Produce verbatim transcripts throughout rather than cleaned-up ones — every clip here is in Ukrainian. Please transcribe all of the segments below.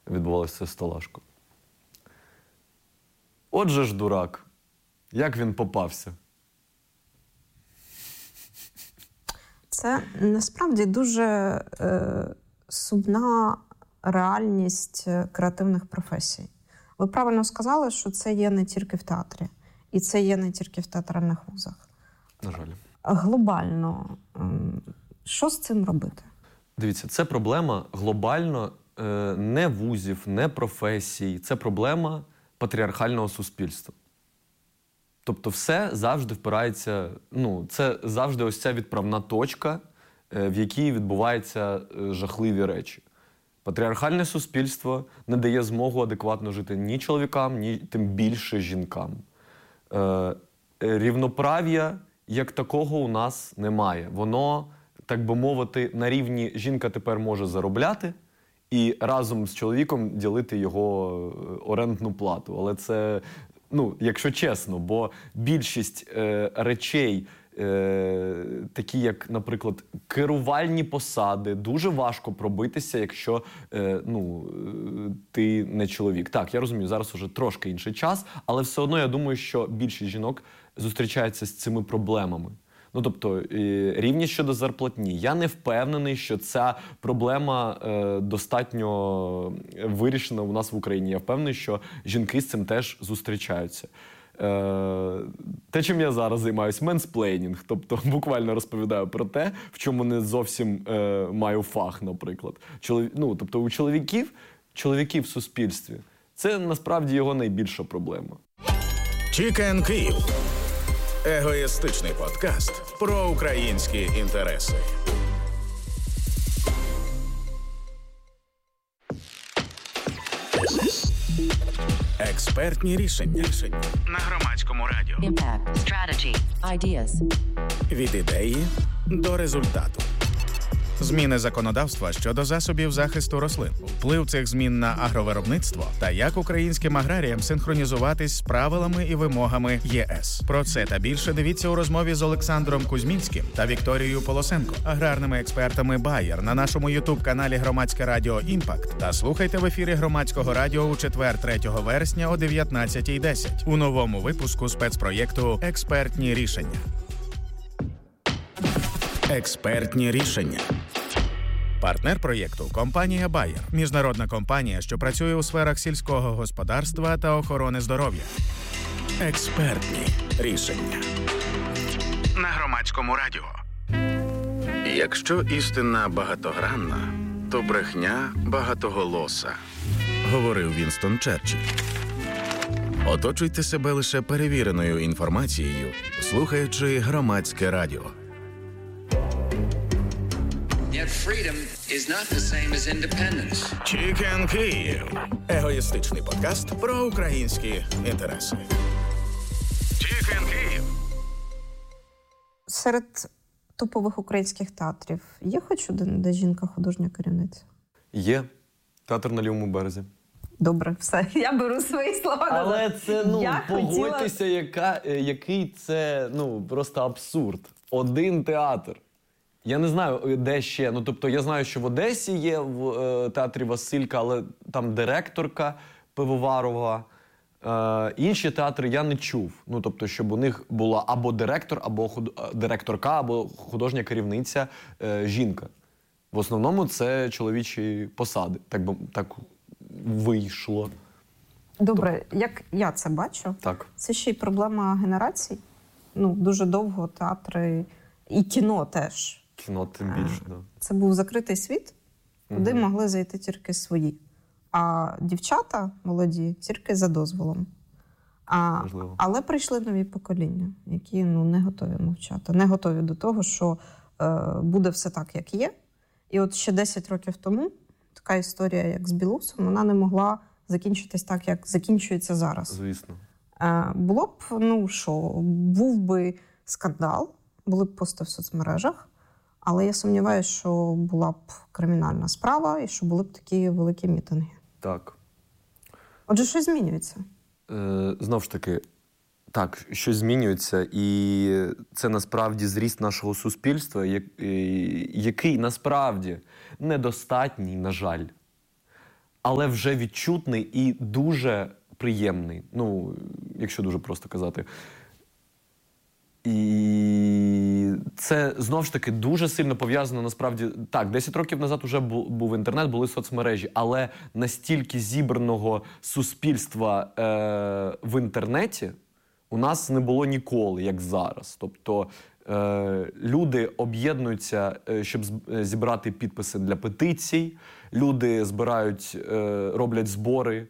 відбувалося з Столашко. Отже ж дурак, як він попався? Це насправді дуже е, сумна реальність креативних професій. Ви правильно сказали, що це є не тільки в театрі. І це є не тільки в театральних вузах. На жаль. Глобально, е, що з цим робити? Дивіться, це проблема глобально е, не вузів, не професій. Це проблема патріархального суспільства. Тобто все завжди впирається, ну, це завжди ось ця відправна точка, е, в якій відбуваються е, жахливі речі. Патріархальне суспільство не дає змогу адекватно жити ні чоловікам, ні тим більше жінкам. Е, рівноправ'я як такого у нас немає. Воно, так би мовити, на рівні жінка тепер може заробляти і разом з чоловіком ділити його орендну плату. Але це, ну, якщо чесно, бо більшість е, речей, е, такі як, наприклад, керувальні посади, дуже важко пробитися, якщо е, ну, е, ти не чоловік. Так, я розумію, зараз уже трошки інший час, але все одно я думаю, що більшість жінок зустрічаються з цими проблемами. Ну, тобто, рівність щодо зарплатні. Я не впевнений, що ця проблема е, достатньо вирішена у нас в Україні. Я впевнений, що жінки з цим теж зустрічаються. Е, те, чим я зараз займаюся, менсплейнінг. Тобто, буквально розповідаю про те, в чому не зовсім е, маю фах, наприклад. Чолові... Ну, тобто, у чоловіків, чоловіків в суспільстві, це насправді його найбільша проблема. Чікен Київ. Егоїстичний подкаст про українські інтереси. Експертні рішення. На Громадському радіо. Impact, strategy, ideas. Від ідеї до результату. Зміни законодавства щодо засобів захисту рослин, вплив цих змін на агровиробництво та як українським аграріям синхронізуватись з правилами і вимогами ЄС. Про це та більше дивіться у розмові з Олександром Кузьмінським та Вікторією Полосенко, аграрними експертами Bayer на нашому ютуб-каналі Громадське радіо «Імпакт» та слухайте в ефірі Громадського радіо у четвер, третього вересня о дев'ятнадцятій десять у новому випуску спецпроєкту «Експертні рішення». Експертні рішення. Партнер проєкту – компанія Bayer. Міжнародна компанія, що працює у сферах сільського господарства та охорони здоров'я. Експертні рішення. На Громадському радіо. Якщо істина багатогранна, то брехня багатоголоса, говорив Вінстон Черчилль. Оточуйте себе лише перевіреною інформацією, слухаючи Громадське радіо. Yet freedom is not the same as independence. Чікен Київ. Егоїстичний подкаст про українські інтереси. Чікен Київ. Серед топових українських театрів є хоч один, де жінка художня керівниця? Є. Театр на Лівому березі. Добре, все. Я беру свої слова. Але це, ну, Я погодьтеся, хотіла... яка, який це, ну, просто абсурд. Один театр. Я не знаю, де ще. Ну, тобто, я знаю, що в Одесі є в е, театрі Василька, але там директорка Пивоварова. Е, інші театри я не чув. Ну, тобто, щоб у них була або директор, або худ... директорка, або художня керівниця е, жінка. В основному це чоловічі посади. Так би так вийшло. Добре, як я це бачу, так. Це ще й проблема генерацій. Ну, дуже довго театри і кіно теж. Кіно тим більше, так. Да. Це був закритий світ, куди угу. могли зайти тільки свої. А дівчата молоді тільки за дозволом. А, але прийшли нові покоління, які, ну, не готові мовчати. Не готові до того, що е, буде все так, як є. І от ще десять років тому така історія, як з Білусом, вона не могла закінчитись так, як закінчується зараз. Звісно. Е, було б, ну що, був би скандал, були б пости в соцмережах, але я сумніваюся, що була б кримінальна справа і що були б такі великі мітинги. Так. Отже, щось змінюється. Е, знов ж таки, так, щось змінюється, і це насправді зріст нашого суспільства, який насправді недостатній, на жаль. але вже відчутний і дуже приємний. Ну, якщо дуже просто казати. І це, знову ж таки, дуже сильно пов'язано, насправді, так, десять років назад вже був інтернет, були соцмережі, але настільки зібраного суспільства е, в інтернеті у нас не було ніколи, як зараз. Тобто е, люди об'єднуються, е, щоб зібрати підписи для петицій, люди збирають, е, роблять збори,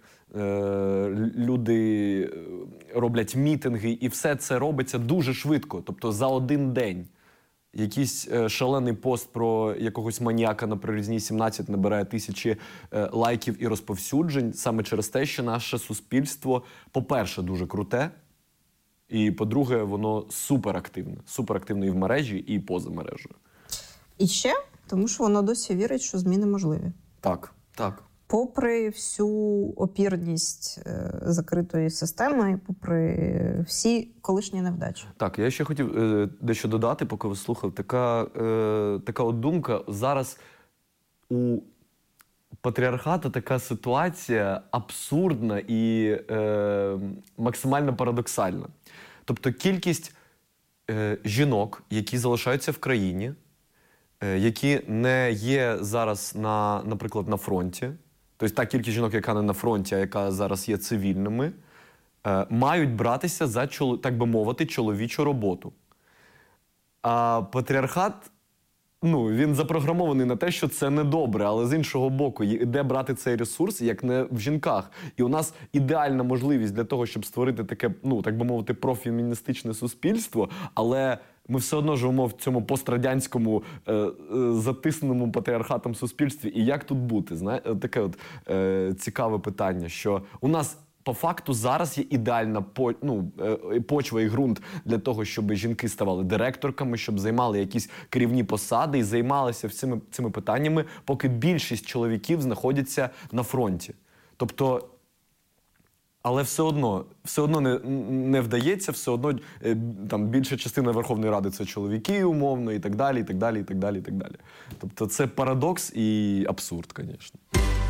люди роблять мітинги, і все це робиться дуже швидко, тобто за один день. Якийсь шалений пост про якогось маніяка на Прирізні сімнадцять набирає тисячі лайків і розповсюджень саме через те, що наше суспільство, по-перше, дуже круте, і, по-друге, воно суперактивне. Суперактивне і в мережі, і поза мережею. І ще, тому що воно досі вірить, що зміни можливі. Так, так. Попри всю опірність е, закритої системи, попри всі колишні невдачі. Так, я ще хотів е, дещо додати, поки ви слухали. Така, е, така от думка. Зараз у патріархату така ситуація абсурдна і е, максимально парадоксальна. Тобто кількість е, жінок, які залишаються в країні, е, які не є зараз, на, наприклад, на фронті, тобто та кількість жінок, яка не на фронті, а яка зараз є цивільними, е, мають братися за, так би мовити, чоловічу роботу. А патріархат, ну, він запрограмований на те, що це недобре, але з іншого боку, де брати цей ресурс, як не в жінках. І у нас ідеальна можливість для того, щоб створити таке, ну, так би мовити, профеміністичне суспільство, але ми все одно живемо в цьому пострадянському е, е, затисненому патріархатом суспільстві. І як тут бути? Знаєте, таке от е, цікаве питання, що у нас по факту зараз є ідеальна по, ну, е, почва і ґрунт для того, щоб жінки ставали директорками, щоб займали якісь керівні посади і займалися всіми цими питаннями, поки більшість чоловіків знаходяться на фронті. Тобто, але все одно, все одно не, не вдається, все одно е, там більша частина Верховної Ради – це чоловіки, умовно, і так далі, і так далі, і так далі, і так далі. Тобто це парадокс і абсурд, звісно.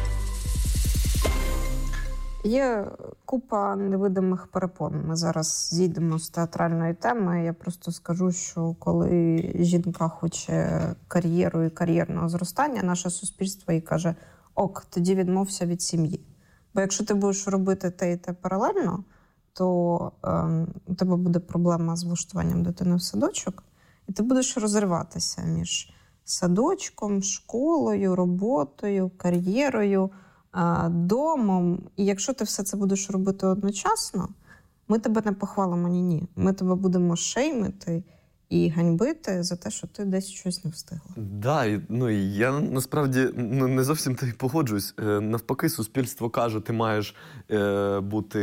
Є купа невидимих перепон. Ми зараз зійдемо з театральної теми. Я просто скажу, що коли жінка хоче кар'єру і кар'єрного зростання, наше суспільство їй каже: ок, тоді відмовся від сім'ї. Бо якщо ти будеш робити те і те паралельно, то е, у тебе буде проблема з влаштуванням дитини в садочок, і ти будеш розриватися між садочком, школою, роботою, кар'єрою, е, домом. І якщо ти все це будеш робити одночасно, ми тебе не похвалимо ні-ні. Ми тебе будемо шеймити і ганьбити за те, що ти десь щось не встигла. Так, да, ну, я насправді ну, не зовсім так погоджуюсь. Е, навпаки, суспільство каже, ти маєш е, бути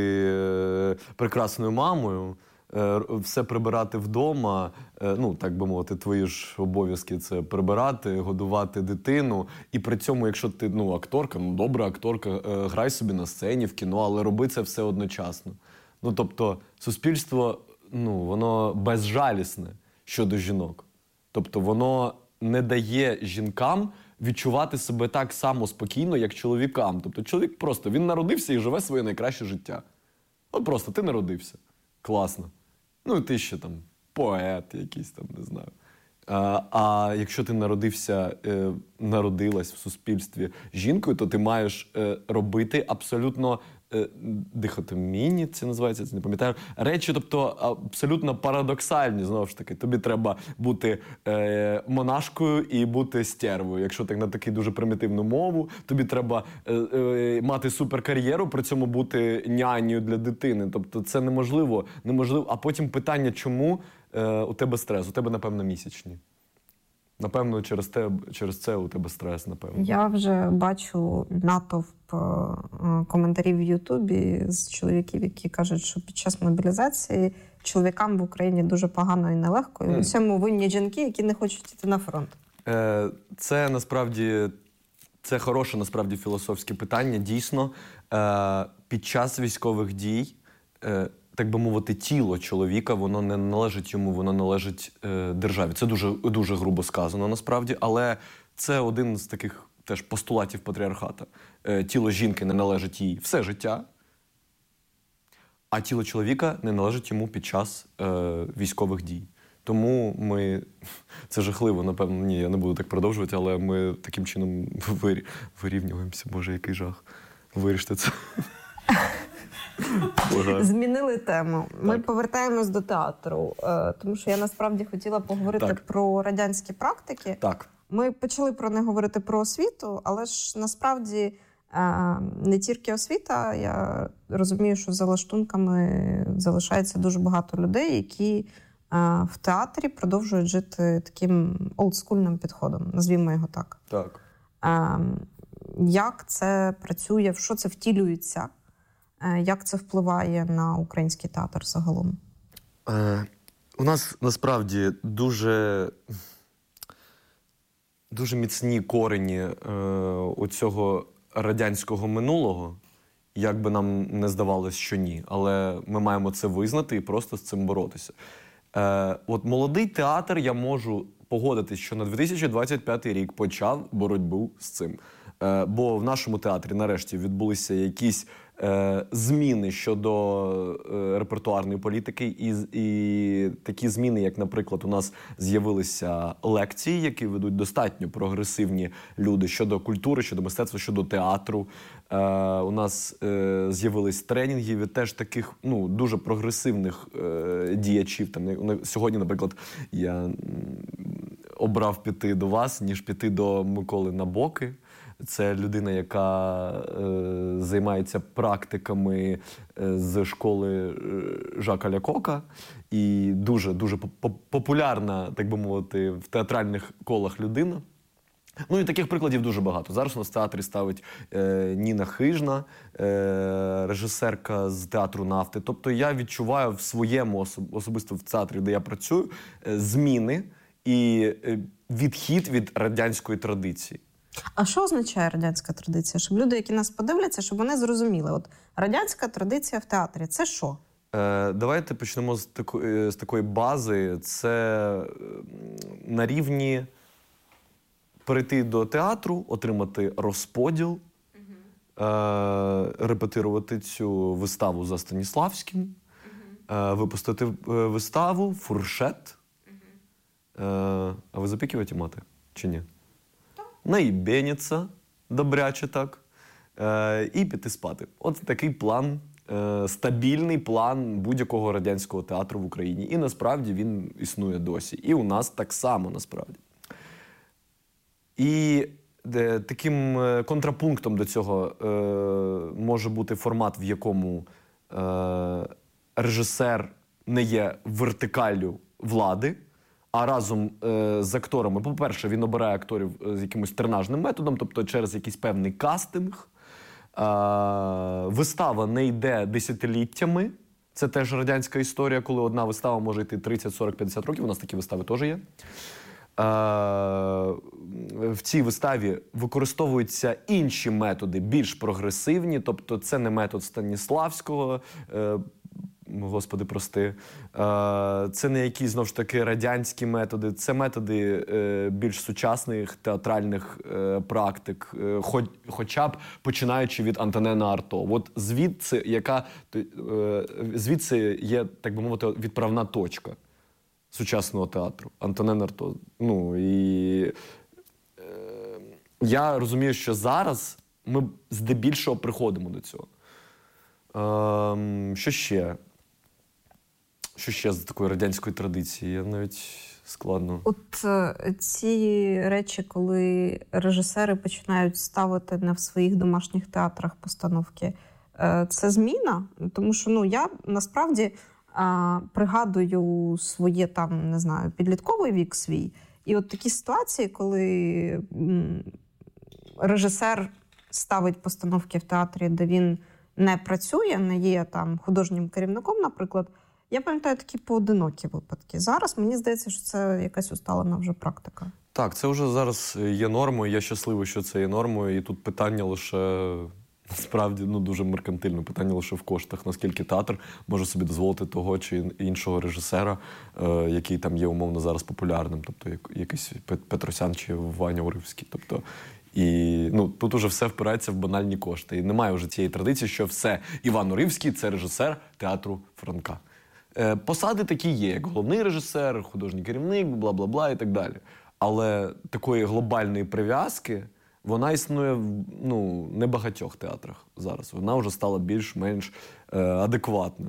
е, прекрасною мамою, е, все прибирати вдома, е, ну, так би мовити, твої ж обов'язки – це прибирати, годувати дитину. І при цьому, якщо ти ну, акторка, ну, добра акторка, е, грай собі на сцені, в кіно, але роби це все одночасно. Ну, тобто, суспільство, ну, воно безжалісне щодо жінок. Тобто воно не дає жінкам відчувати себе так само спокійно, як чоловікам. Тобто чоловік просто, він народився і живе своє найкраще життя. От просто ти народився. Класно. Ну і ти ще там поет якийсь там, не знаю. А, а якщо ти народився, е, народилась в суспільстві жінкою, то ти маєш е, робити абсолютно е, дихотомійні, це називається, це не пам'ятаю, речі, тобто абсолютно парадоксальні, знову ж таки. Тобі треба бути е, монашкою і бути стервою, якщо так на таку дуже примітивну мову. Тобі треба е, е, мати суперкар'єру, при цьому бути нянею для дитини. Тобто це неможливо, неможливо. А потім питання, чому е, у тебе стрес? У тебе, напевно, місячні. Напевно, через те, через це у тебе стрес, напевно. Я вже бачу натовп коментарів в Ютубі з чоловіків, які кажуть, що під час мобілізації чоловікам в Україні дуже погано і нелегко. І mm. у цьому винні жінки, які не хочуть йти на фронт. Е, це, насправді, це хороше, насправді, філософське питання. Дійсно, е, під час військових дій, е, так би мовити, тіло чоловіка, воно не належить йому, воно належить е, державі. Це дуже, дуже грубо сказано, насправді, але це один з таких теж постулатів патріархата. Тіло жінки не належить їй все життя, а тіло чоловіка не належить йому під час е, військових дій. Тому ми, це жахливо, напевно, ні, я не буду так продовжувати, але ми таким чином вирівнюємося. Боже, який жах. Виріште це. Змінили тему. Так. Ми повертаємось до театру, тому що я насправді хотіла поговорити так. про радянські практики. Так. Ми почали про не говорити про освіту, але ж насправді не тільки освіта. Я розумію, що за лаштунками залишається дуже багато людей, які в театрі продовжують жити таким олдскульним підходом, назвімо його так. Так. Як це працює, в що це втілюється? Як це впливає на український театр загалом? Е, у нас насправді дуже, дуже міцні корені е, оцього радянського минулого, як би нам не здавалось, що ні. Але ми маємо це визнати і просто з цим боротися. Е, от молодий театр, я можу погодитись, що на дві тисячі двадцять п'ятий рік почав боротьбу з цим. Е, бо в нашому театрі нарешті відбулися якісь е, зміни щодо е, репертуарної політики. І, і такі зміни, як, наприклад, у нас з'явилися лекції, які ведуть достатньо прогресивні люди щодо культури, щодо мистецтва, щодо театру. Е, у нас е, з'явились тренінги від теж таких ну, дуже прогресивних е, діячів. Там, сьогодні, наприклад, я обрав піти до вас, ніж піти до Миколи Набоки. Це людина, яка е, займається практиками е, з школи е, Жака Лякока і дуже-дуже популярна, так би мовити, в театральних колах людина. Ну і таких прикладів дуже багато. Зараз у нас в театрі ставить е, Ніна Хижна, е, режисерка з театру «Нафти». Тобто я відчуваю в своєму, особ, особисто в театрі, де я працюю, е, зміни і е, відхід від радянської традиції. А що означає радянська традиція? Щоб люди, які нас подивляться, щоб вони зрозуміли. От радянська традиція в театрі – це що? Е, давайте почнемо з такої, з такої бази. Це на рівні перейти до театру, отримати розподіл, угу. е, репетирувати цю виставу за Станіславським, угу. е, випустити виставу «Фуршет». Угу. Е, а ви запікуєте мати чи ні? Наїбеніться, добряче так, е, і піти спати. От такий план, е, стабільний план будь-якого радянського театру в Україні. І насправді він існує досі. І у нас так само, насправді. І де, таким контрапунктом до цього е, може бути формат, в якому е, режисер не є вертикаллю влади, а разом е, з акторами, по-перше, він обирає акторів з якимось тренажним методом, тобто через якийсь певний кастинг. Е, вистава не йде десятиліттями. Це теж радянська історія, коли одна вистава може йти тридцять, сорок, п'ятдесят років. У нас такі вистави теж є. Е, в цій виставі використовуються інші методи, більш прогресивні. Тобто це не метод Станіславського, е, Господи, прости. Це не якісь, знову ж таки, радянські методи. Це методи більш сучасних театральних практик, хоч, хоча б починаючи від Антонена Арто. От звідси, яка, звідси є, так би мовити, відправна точка сучасного театру. Антонен Арто. Ну, і я розумію, що зараз ми здебільшого приходимо до цього. Що ще? Що ще з такої радянської традиції? Я навіть складно. От ці речі, коли режисери починають ставити на в своїх домашніх театрах постановки, це зміна? Тому що ну, я насправді пригадую своє там, не знаю, підлітковий вік свій. І от такі ситуації, коли режисер ставить постановки в театрі, де він не працює, не є там художнім керівником, наприклад, я пам'ятаю такі поодинокі випадки. Зараз мені здається, що це якась усталена вже практика. Так, це вже зараз є нормою. Я щасливий, що це є нормою. І тут питання лише, насправді, ну, дуже меркантильне. Питання лише в коштах. Наскільки театр може собі дозволити того чи іншого режисера, е, який там є умовно зараз популярним. Тобто якийсь Петросян чи Ваня Уривський. Тобто, І ну, тут уже все впирається в банальні кошти. І немає вже цієї традиції, що все, Іван Уривський – це режисер театру Франка. Е, посади такі є, як головний режисер, художній керівник, бла-бла-бла і так далі. Але такої глобальної прив'язки, вона існує в ну, небагатьох театрах зараз. Вона вже стала більш-менш е, адекватною.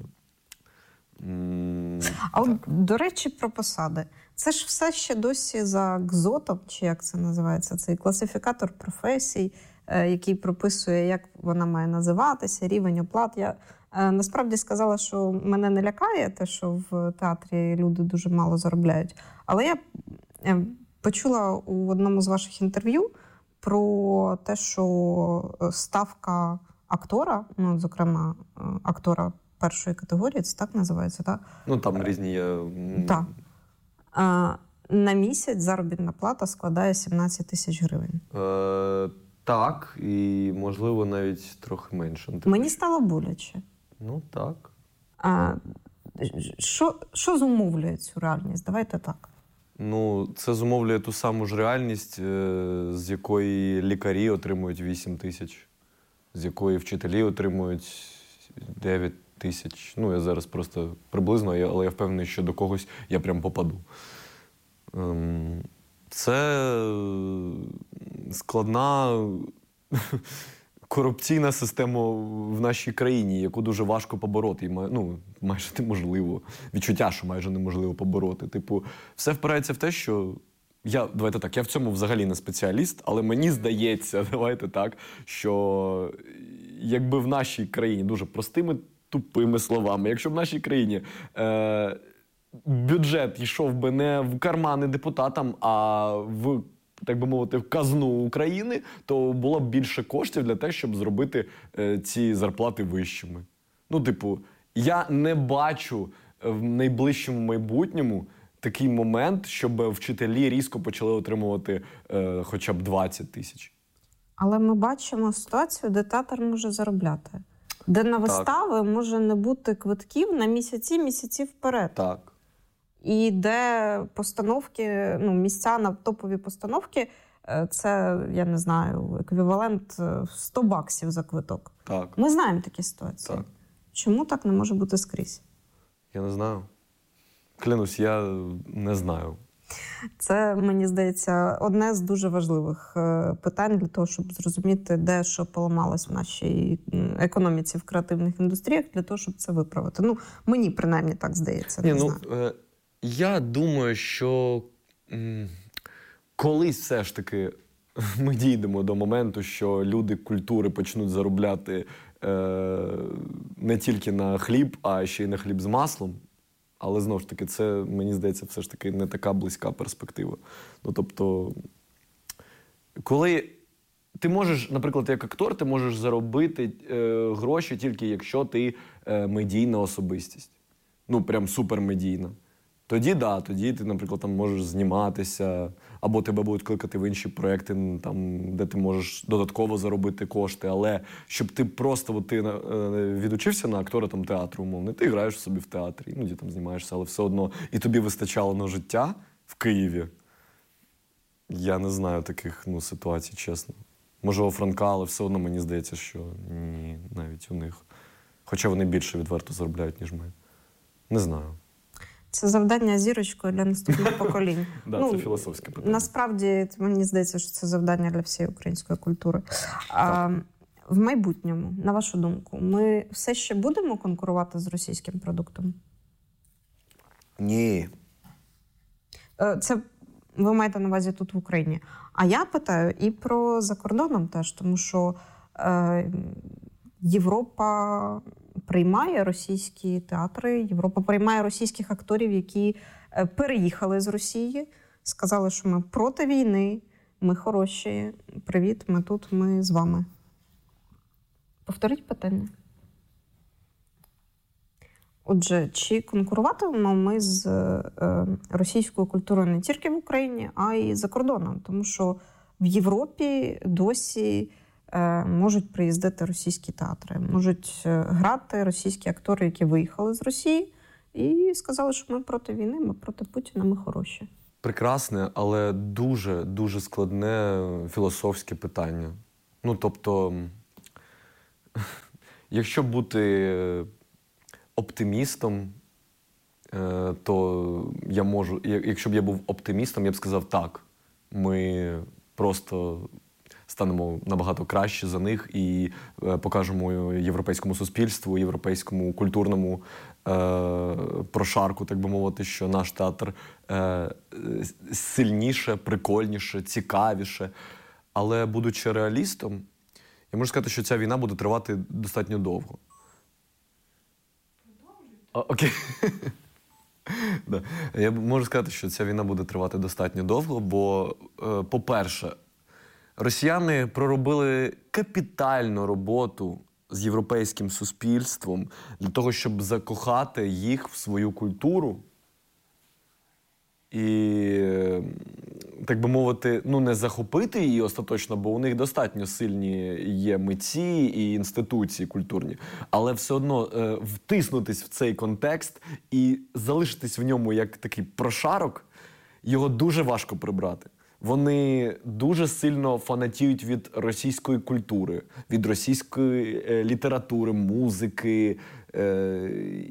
Mm, а от, до речі, про посади. Це ж все ще досі за КЗОТом, чи як це називається, цей класифікатор професій, е, який прописує, як вона має називатися, рівень оплат. Я е, насправді сказала, що мене не лякає те, що в театрі люди дуже мало заробляють. Але я е, почула у одному з ваших інтерв'ю про те, що ставка актора, ну, зокрема, актора першої категорії, це так називається, так? Ну, там різні є... Так. А, на місяць заробітна плата складає сімнадцять тисяч гривень. Е, так, і, можливо, навіть трохи менше. Мені стало боляче. Ну, так. А, що, що зумовлює цю реальність? Давайте так. Ну, це зумовлює ту саму ж реальність, з якої лікарі отримують вісім тисяч, з якої вчителі отримують дев'ять тисяч. Ну, я зараз просто приблизно, але я впевнений, що до когось я прям попаду. Це складна корупційна система в нашій країні, яку дуже важко побороти. І, ну, майже неможливо. Відчуття, що майже неможливо побороти. Типу, все впирається в те, що я, давайте так, я в цьому взагалі не спеціаліст, але мені здається, давайте так, що якби в нашій країні, дуже простими, тупими словами, якщо в нашій країні е, бюджет йшов би не в кармани депутатам, а в, так би мовити, в казну України, то було б більше коштів для того, щоб зробити е, ці зарплати вищими. Ну, типу, я не бачу в найближчому майбутньому такий момент, щоб вчителі різко почали отримувати е, хоча б двадцять тисяч. Але ми бачимо ситуацію, де театр може заробляти. Де на вистави так. може не бути квитків на місяці, місяці вперед. Так. І де постановки, ну, місця на топові постановки, це, я не знаю, еквівалент сто баксів за квиток. Так. Ми знаємо такі ситуації. Так. Чому так не може бути скрізь? Я не знаю. Клянусь, я не знаю. Це, мені здається, одне з дуже важливих питань для того, щоб зрозуміти, де що поламалось в нашій економіці, в креативних індустріях, для того, щоб це виправити. Ну, мені, принаймні, так здається. Ні, не ну, знаю. Е, я думаю, що м, колись все ж таки ми дійдемо до моменту, що люди культури почнуть заробляти е, не тільки на хліб, а ще й на хліб з маслом. Але, знову ж таки, це, мені здається, все ж таки не така близька перспектива. Ну, тобто, коли ти можеш, наприклад, як актор, ти можеш заробити е, гроші тільки якщо ти е, медійна особистість. Ну, прям супермедійна. Тоді, да, тоді ти, наприклад, там можеш зніматися, або тебе будуть кликати в інші проекти, там, де ти можеш додатково заробити кошти. Але щоб ти просто от, ти, е, відучився на актора там, театру, умовно, ти граєш собі в театрі, іноді там знімаєшся, але все одно, і тобі вистачало на життя в Києві. Я не знаю таких ну, ситуацій, чесно. Може, у Франка, але все одно мені здається, що ні, навіть у них. Хоча вони більше відверто заробляють, ніж ми. Не знаю. Це завдання зірочкою для наступних поколінь. Так, ну, це філософське питання. Насправді, мені здається, що це завдання для всієї української культури. А, в майбутньому, на вашу думку, ми все ще будемо конкурувати з російським продуктом? Ні. Це ви маєте на увазі тут в Україні. А я питаю і про за кордоном теж, тому що е, Європа приймає російські театри, Європа приймає російських акторів, які переїхали з Росії, сказали, що ми проти війни, ми хороші, привіт, ми тут, ми з вами. Повторіть питання. Отже, чи конкуруватимемо ми з е, російською культурою не тільки в Україні, а й за кордоном? Тому що в Європі досі е, можуть приїздити російські театри, можуть грати російські актори, які виїхали з Росії, і сказали, що ми проти війни, ми проти Путіна, ми хороші. Прекрасне, але дуже-дуже складне філософське питання. Ну, тобто, якщо бути оптимістом, то я можу, якщо б я був оптимістом, я б сказав так, ми просто станемо набагато краще за них і покажемо європейському суспільству, європейському культурному е, прошарку, так би мовити, що наш театр е, сильніше, прикольніше, цікавіше. Але, будучи реалістом, я можу сказати, що ця війна буде тривати достатньо довго. О, окей. Да. Я можу сказати, що ця війна буде тривати достатньо довго, бо, е, по-перше, росіяни проробили капітальну роботу з європейським суспільством для того, щоб закохати їх в свою культуру і, так би мовити, ну не захопити її остаточно, бо у них достатньо сильні є митці і інституції культурні, але все одно е, втиснутись в цей контекст і залишитись в ньому як такий прошарок, його дуже важко прибрати. Вони дуже сильно фанатіють від російської культури, від російської е, літератури, музики. Е,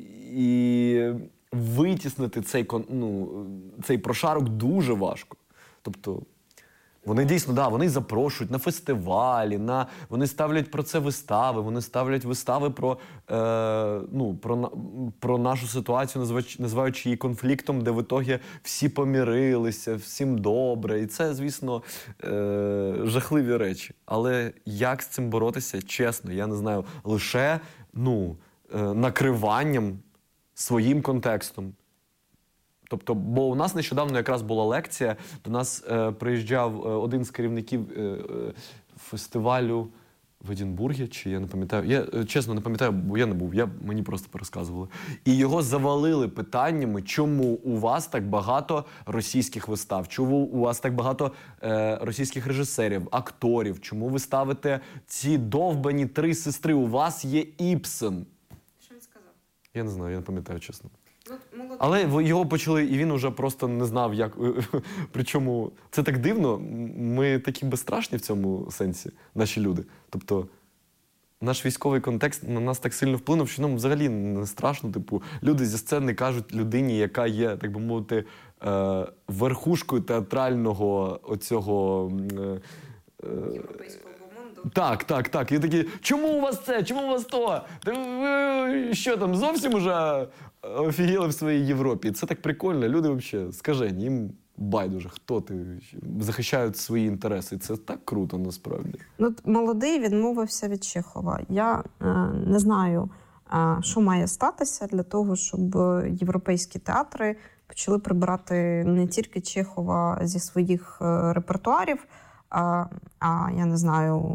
і витіснити цей, ну, цей прошарок дуже важко. Тобто вони дійсно, да, вони запрошують на фестивалі, на, вони ставлять про це вистави, вони ставлять вистави про, е, ну, про, про нашу ситуацію, називаючи, називаючи її конфліктом, де в ітогі всі помірилися, всім добре. І це, звісно, е, жахливі речі. Але як з цим боротися, чесно, я не знаю. Лише, ну, е, накриванням своїм контекстом. Тобто, бо у нас нещодавно якраз була лекція, до нас е, приїжджав е, один з керівників е, е, фестивалю в Единбургі, чи я не пам'ятаю, я е, чесно не пам'ятаю, бо я не був, я, мені просто пересказували. І його завалили питаннями, чому у вас так багато російських вистав, чому у вас так багато е, російських режисерів, акторів, чому ви ставите ці довбані три сестри, у вас є Ібсен. Що він сказав? Я не знаю, я не пам'ятаю, чесно. Ну, але його почали, і він уже просто не знав, як. Причому це так дивно, ми такі безстрашні в цьому сенсі, наші люди. Тобто наш військовий контекст на нас так сильно вплинув, що нам взагалі не страшно. Типу, люди зі сцени кажуть людині, яка є, так би мовити, верхушкою театрального оцього. Європейського бомонду. Так, так, так. І такі, чому у вас це? Чому у вас то? Ви що там, зовсім уже офігіли в своїй Європі? Це так прикольно. Люди взагалі скажені, їм байдуже, хто ти, захищають свої інтереси. Це так круто, насправді. Ну, молодий відмовився від Чехова. Я е, не знаю, е, що має статися для того, щоб європейські театри почали прибирати не тільки Чехова зі своїх е, репертуарів, а, а я не знаю,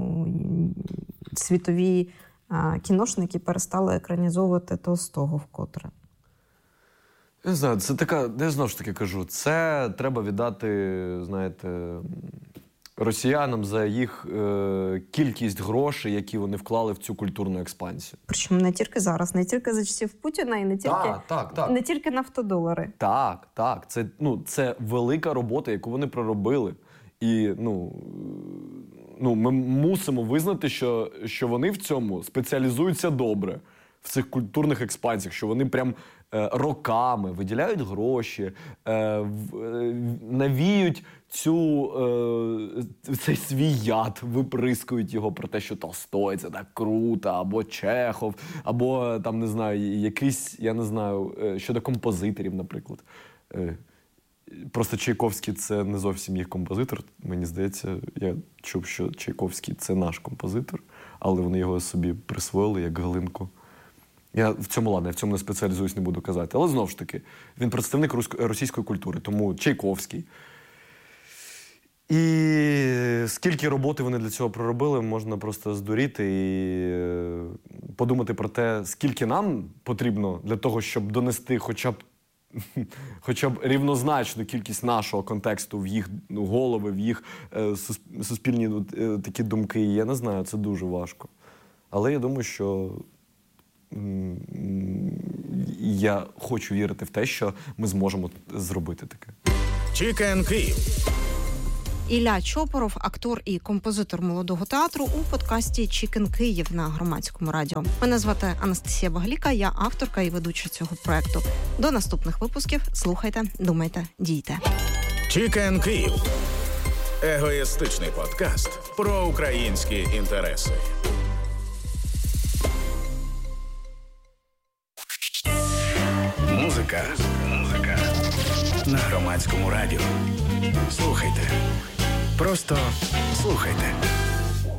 світові е, кіношники перестали екранізовувати Толстого вкотре. Я не знаю, це така, я знову ж таки кажу, це треба віддати, знаєте, росіянам за їх е, кількість грошей, які вони вклали в цю культурну експансію. Причому не тільки зараз, не тільки за часів Путіна і не тільки, так, так, так. не тільки нафтодолари. Так, так. Це, ну, це велика робота, яку вони проробили. І, ну, ну, ми мусимо визнати, що, що вони в цьому спеціалізуються добре, в цих культурних експансіях, що вони прям е, роками виділяють гроші, е, в, е, навіють цю, е, цей свій яд, виприскують його про те, що Толстой – це так круто, або Чехов, або, там, не знаю, якийсь, я не знаю, е, щодо композиторів, наприклад. Е, Просто Чайковський – це не зовсім їх композитор. Мені здається, я чув, що Чайковський – це наш композитор, але вони його собі присвоїли як Галинку. Я в цьому, ладно, я в цьому не спеціалізуюсь, не буду казати. Але, знову ж таки, він представник російської культури, тому Чайковський. І скільки роботи вони для цього проробили, можна просто здуріти і подумати про те, скільки нам потрібно для того, щоб донести хоча б хоча б рівнозначну кількість нашого контексту в їх голови, в їх е, суспільні е, такі думки. Я не знаю, це дуже важко. Але я думаю, що м, я хочу вірити в те, що ми зможемо зробити таке. Чікен Київ. Ілля Чопоров, актор і композитор молодого театру, у подкасті «Чікен Київ» на Громадському радіо. Мене звати Анастасія Багліка, я авторка і ведуча цього проекту. До наступних випусків слухайте, думайте, дійте. Чікен Київ. Егоїстичний подкаст про українські інтереси. Музика. Музика. На Громадському радіо. Слухайте. Просто слухайте.